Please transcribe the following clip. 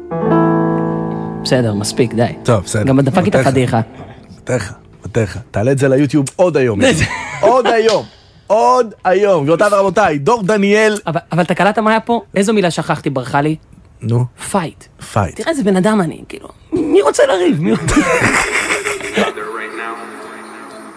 בסדר, מספיק, די. טוב, בסדר. גם דפקתי את הפדיחה. מתך. תעלה את זה ליוטיוב עוד היום. עוד היום. גבירותיי ורבותיי, דור דניאל. אבל אתה קלטת מה היה פה? איזו מילה שכחתי ברכה לי? נו. פייט. פייט. תראה איזה בן אדם אני, כאילו. מי רוצה לריב?